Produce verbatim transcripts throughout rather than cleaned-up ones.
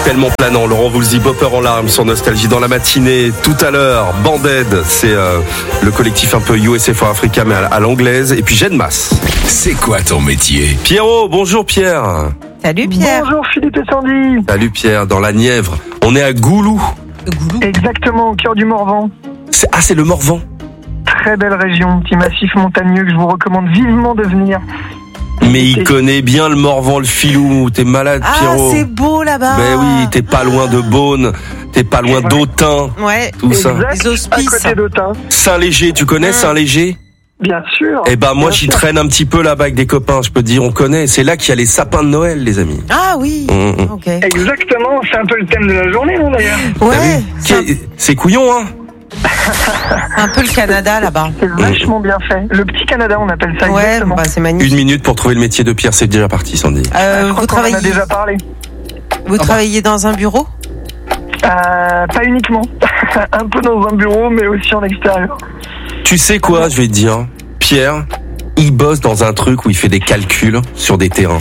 tellement planant. Laurent Voulzy, Bopper en larmes sur Nostalgie dans la matinée. Tout à l'heure, Banded, c'est euh, le collectif un peu U S A for Africa mais à, à l'anglaise. Et puis Genmas. C'est quoi ton métier? Pierrot, bonjour Pierre. Salut Pierre. Bonjour Philippe et Sandy. Salut Pierre, dans la Nièvre. On est à Goulou. Goulou. Exactement, au cœur du Morvan. C'est, ah, c'est le Morvan. Très belle région, petit massif montagneux que je vous recommande vivement de venir. Mais il connaît bien le Morvan, le filou. T'es malade, Ah, Pierrot. c'est beau là-bas. Ben oui, t'es pas loin de Beaune, t'es pas loin Ouais. d'Autun, Ouais. tout ça. Exact, Les hospices. à côté d'Autun. Saint-Léger, tu connais Mmh. Saint-Léger? Bien sûr. Eh ben moi Bien j'y sûr. traîne un petit peu là-bas avec des copains, je peux te dire, on connaît. C'est là qu'il y a les sapins de Noël, les amis. Ah oui. Mmh, mmh. Ok. Exactement, c'est un peu le thème de la journée, non d'ailleurs. T'as Ouais. vu C'est un, Qu'est- C'est couillon, hein? c'est un peu le Canada là-bas. C'est vachement bien fait. Le petit Canada, on appelle ça Ouais, exactement. bah, c'est Une magnifique. minute pour trouver le métier de Pierre, c'est déjà parti, Sandy. Euh, Je crois vous qu'on en a travaillez, déjà parlé. vous travaillez dans un bureau? Euh, pas uniquement. Un peu dans un bureau, mais aussi en extérieur. Tu sais quoi, je vais te dire, Pierre, il bosse dans un truc où il fait des calculs sur des terrains.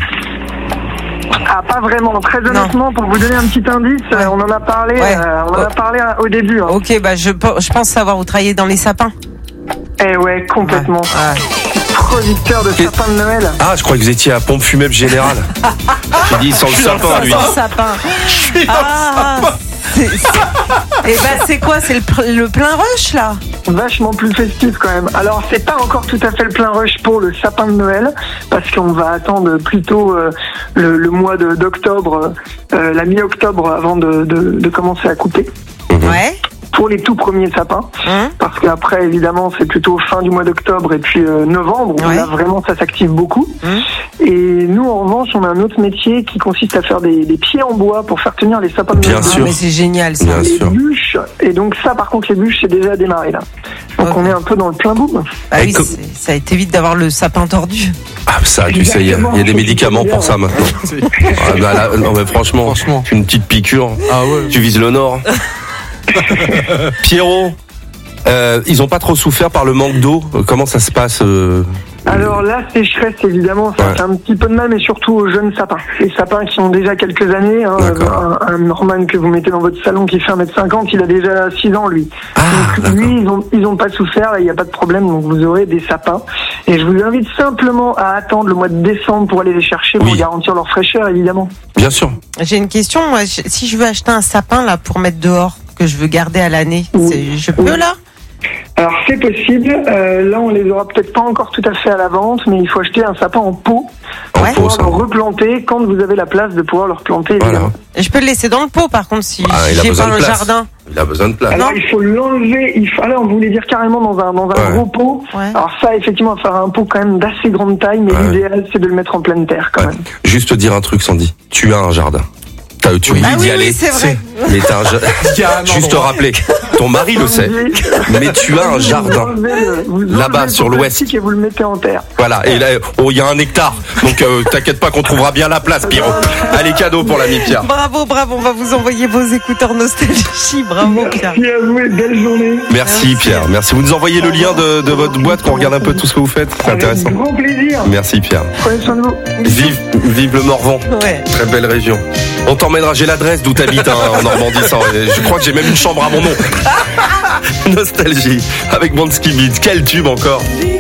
Ah, pas vraiment. Très honnêtement, pour vous donner un petit indice, Ouais. euh, on en a parlé. Ouais. euh, on en a Oh. parlé euh, au début. Hein. Ok, bah je, pe- je pense savoir, vous travaillez dans les sapins. Eh ouais, complètement. Ouais. Producteur de Et- sapins de Noël. Ah, je crois que vous étiez à Pompe Funèbre Générale. J'ai dit sans le sapin, lui. Sans sapin. Ah, c'est, c'est... Et bah c'est quoi? C'est le, pr- le plein rush là? Vachement plus festif quand même. Alors c'est pas encore tout à fait le plein rush pour le sapin de Noël parce qu'on va attendre plutôt euh, le, le mois de, d'octobre, euh, la mi-octobre avant de, de, de commencer à couper Ouais. pour les tout premiers sapins. Hum. Parce qu'après évidemment c'est plutôt fin du mois d'octobre et puis euh, novembre où Ouais. là vraiment ça s'active beaucoup. Hum. Et nous en revanche on a un autre métier qui consiste à faire des, des pieds en bois pour faire tenir les sapins de Bien Noël. Ah, sûr. mais c'est génial ça. Bien Les sûr. bûches, et donc ça par contre les bûches c'est déjà démarré là. Donc Ok. on est un peu dans le plein boom. Bah oui, Et co- c'est- ça évite d'avoir le sapin tordu. Ah, ça, tu sais, il y, a- il y a des médicaments pour ça maintenant. Ah, bah, là, non, mais franchement, Franchement. une petite piqûre, Ah ouais. tu vises le nord. Pierrot, euh, ils ont pas trop souffert par le manque d'eau. Comment ça se passe euh, Alors la sécheresse évidemment ça Ouais. fait un petit peu de mal mais surtout aux jeunes sapins. Les sapins qui ont déjà quelques années, hein, D'accord. un, un Norman que vous mettez dans votre salon qui fait un mètre cinquante, il a déjà six ans lui. Ah, donc d'accord. lui ils ont, ils ont pas souffert, là il n'y a pas de problème donc vous aurez des sapins. Et je vous invite simplement à attendre le mois de décembre pour aller les chercher pour Oui. garantir leur fraîcheur évidemment. Bien sûr. J'ai une question. Moi, je- si je veux acheter un sapin là pour mettre dehors, que je veux garder à l'année, Oui. c'est, je peux Oui. là? Alors c'est possible, euh, là on les aura peut-être pas encore tout à fait à la vente mais il faut acheter un sapin en pot En Ouais. pot, pour ça. le replanter quand vous avez la place de pouvoir le replanter Voilà. évidemment. Et je peux le laisser dans le pot par contre si Ah, il a j'ai besoin pas de un place. jardin. Il a besoin de place. Alors il faut l'enlever, il faut, alors on voulait dire carrément dans un, dans un Ouais. gros pot. Ouais. Alors ça effectivement il va falloir un pot quand même d'assez grande taille, mais Ouais. l'idéal c'est de le mettre en pleine terre quand Ouais. même. Juste te dire un truc, Sandy. Tu as un jardin. T'as, tu as Ah envie d'y oui, aller. oui, c'est vrai. Mais t'as un ja- Il y a un Juste te endroit. rappeler. Ton mari le sait. Mais tu as un jardin. Vous enlevez le- vous enlevez Là-bas, le sur pot l'ouest. plastique et vous le mettez en terre. Voilà. Et là, oh, il y a un hectare. Donc, euh, t'inquiète pas qu'on trouvera bien la place, Pierrot. Allez, cadeau pour l'ami Pierre. Bravo, bravo. On va vous envoyer vos écouteurs nostalgie. Bravo Pierre. Merci à vous et belle journée. Merci, Pierre. Merci. Vous nous envoyez le lien de, de votre boîte qu'on regarde un peu tout ce que vous faites. C'est intéressant. Avec grand plaisir. Merci, Pierre. Prenez soin de vous. Vive, vive le Morvan. Ouais. Très belle région. On t'emmènera, j'ai l'adresse d'où t'habites hein, en Normandie. Ça, je crois que j'ai même une chambre à mon nom. Nostalgie avec Bansky Beat. Quel tube encore.